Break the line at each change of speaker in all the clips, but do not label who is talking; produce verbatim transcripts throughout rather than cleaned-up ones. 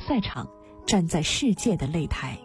赛场，站在世界的擂台。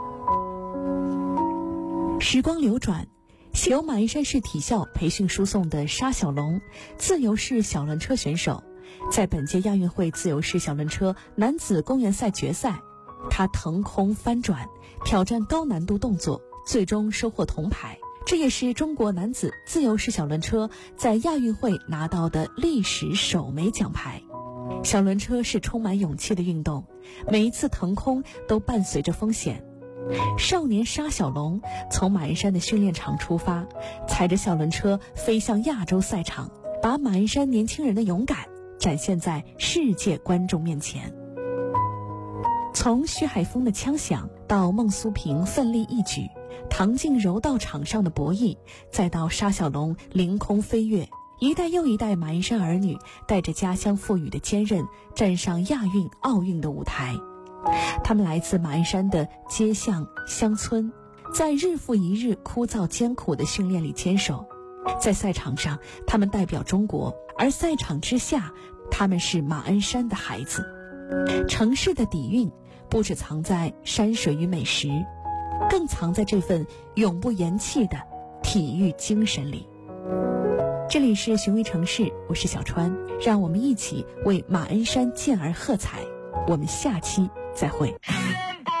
时光流转，由马鞍山市体校培训输送的沙小龙，自由式小轮车选手，在本届亚运会自由式小轮车男子公园赛决赛，他腾空翻转，挑战高难度动作，最终收获铜牌。这也是中国男子自由式小轮车在亚运会拿到的历史首枚奖牌。小轮车是充满勇气的运动，每一次腾空都伴随着风险。少年沙小龙从马鞍山的训练场出发，踩着小轮车飞向亚洲赛场，把马鞍山年轻人的勇敢展现在世界观众面前。从徐海峰的枪响到孟苏平奋力一举，唐静柔道场上的博弈，再到沙小龙凌空飞跃，一代又一代马鞍山儿女带着家乡赋予的坚韧，站上亚运、奥运的舞台。他们来自马鞍山的街巷乡村，在日复一日枯燥艰苦的训练里坚守。在赛场上，他们代表中国，而赛场之下，他们是马鞍山的孩子。城市的底蕴不只藏在山水与美食，更藏在这份永不言弃的体育精神里。这里是寻味城市，我是小川，让我们一起为马鞍山健儿喝彩。我们下期再会。